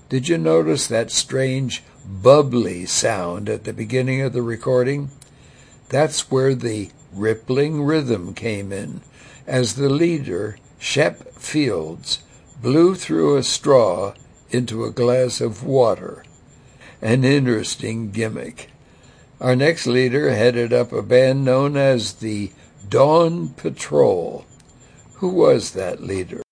Did you notice that strange bubbly sound at the beginning of the recording? That's where the rippling rhythm came in, as the leader, Shep Fields, blew through a straw into a glass of water. An interesting gimmick. Our next leader headed up a band known as the Dawn Patrol. Who was that leader?